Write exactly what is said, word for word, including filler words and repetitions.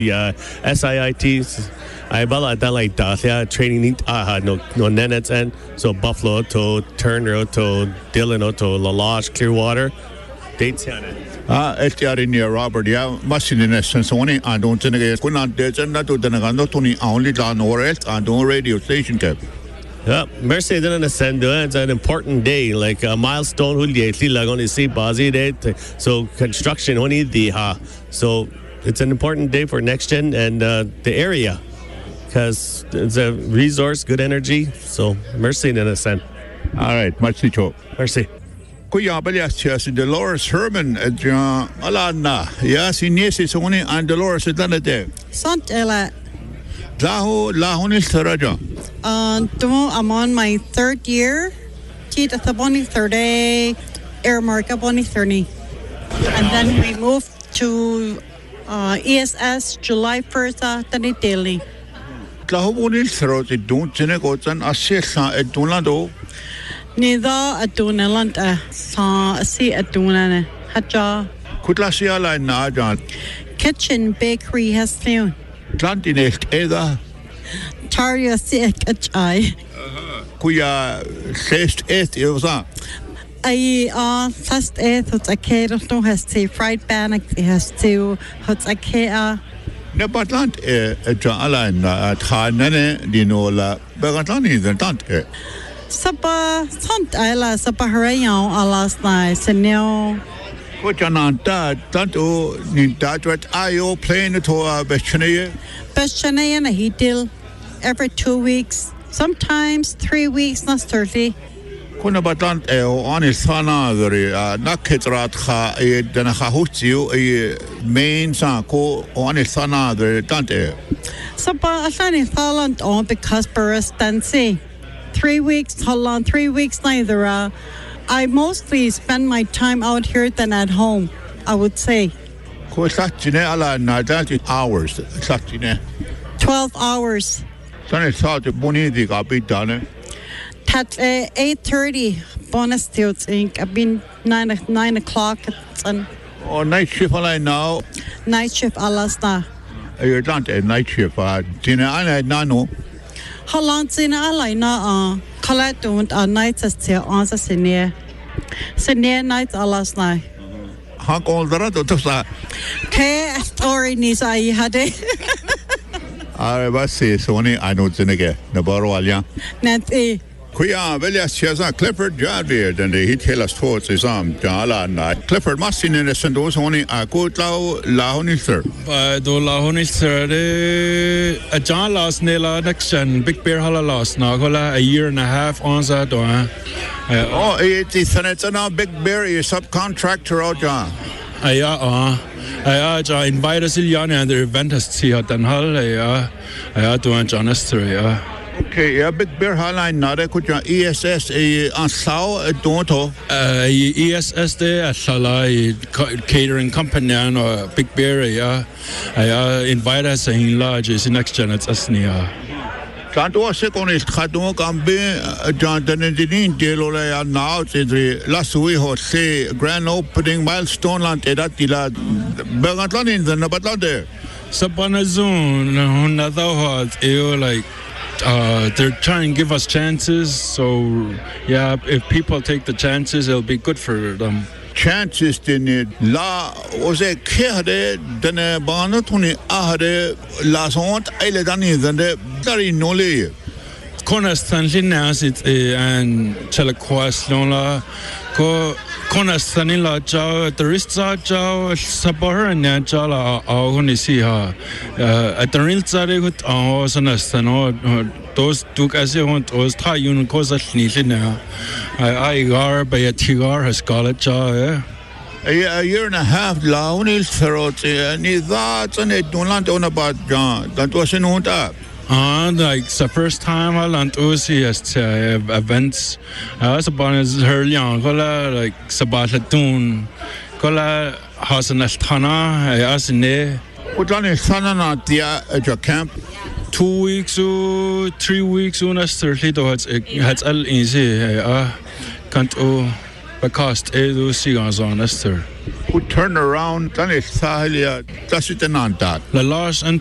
Yeah, S I I T. I bala da like dalia training ah no no nenets and so Buffalo to Turner to Dillon to Lalage Clearwater dates on it. Ah, etiari ni Robert ya masinin sensoni andon tenege kuna dejan to denagando tuni only down or else andon radio station cap. Yeah, Mercy didn't send it's an important day, like a milestone who like only see Bazi day. So construction only the ha. So it's an important day for Next Gen and uh, the area because it's a resource, good energy. So Mercy in a sense. All right, much to Mercy. Kuya Belias in Dolores Herman at Alana. Yes, in yes, it's only and Dolores at Danate. Sant Ella. Lahu Lahunis Taraja. Uh, I'm on my third year. Tita Thaboni third day, Air Marka Boni thirty. And then we moved to uh, E S S July first at the daily. Lahubunil Tharoti don't Senegotan Assessa at Dunado. Neither a Dunalanta saw a sea at Dunana. Haja. Kutlasiala Najan. Kitchen bakery has flown. Tlantinest Eda. Taria sick a chai. Kuya sest et Ilza. I uh first eighth what's a kid of no has to fried bannock has to what's a kid. Nebatlant e Jalan at Hanene Dinola Begatani the Tante. Sapa Sant Isla Sapa Harayon a last night Senil. Kujananta Tanto Nintatuat Ayo playing to a Bechene. Bechene and a heatil every two weeks, sometimes three weeks, not thirty. Kuna batlant e on is sana the naketrat ha e danahahutiu e main sa ko on is sana the tante. Sapa asani thalant on because barastansi. Three weeks, how long? Three weeks neither. Uh, I mostly spend my time out here than at home, I would say. Ko satine ala nadati hours satine. Twelve hours. Sana thought the boni di kapitane. At uh, eight thirty, bonus tilts ink. I've been nine nine o'clock. And oh, night shift ala now. Night shift alasta. You don't a night shift. Tina ala nano. How long tina ala na? Uh, collect don't a night as till on the senior. Senior night alasta. How cold the rato to sa? Okay, story needs I had it. I was say Sony. I know Zinege. Nabaro alia. Not a. Kuya Velias Chaza Clifford Javier and he tell us towards his arm Jala and Clifford Massin in the Sandos only a good lao lahonilser. By do lahonilser a John last Nela Nixon Big Bear Hala last Nagola a year and a half on that door. Oh, eighty Senate now Big Bear is subcontractor out John. Aya uh I uh invite us Iliana and the event has see at Dan Hall. I uh doing Jonaster. Okay, yeah, Big Bear Highline nada kuja E S S a on Sao a Donto. Uh, E S S de a Sala catering company or Big Bear yeah. I uh, invite us in large is next gen it's asnia. Tanto second is Kado Gambe John Denendin Delola now the last week or say grand opening milestone land edatila Bergatlan the Nabatade. Sabanazun another hot you like Uh, they're trying to give us chances, so yeah, if people take the chances, it'll be good for them. Chances in it. La was a kehade, then a banatuni ahade, la sont, elegani, then the very noli. Konastanli nasit and Chelakwas Lola, Ko Konastanila Jow, the Rista Jow, Sabor and Najala, Agonisia, at the real Zaregut, Osanastan, or those took as you want, or Tayun Kosa Nishina. I gar by a tigar has got a jaw. A year and a half, Launil Ferot, and that's an it don't land on about John, that was an old up. Uh, like the first time I learned Uzi as uh, events, I was born as her young, like Sabalatun, Kola Hasanastana, I asked in there. What on is Sanana at your camp? Two weeks or three weeks, una thirty to it's it's all easy. Uh, can't oh. because edu sigas on Esther. Who turn around, tan is sahalia, tas itenantat. La last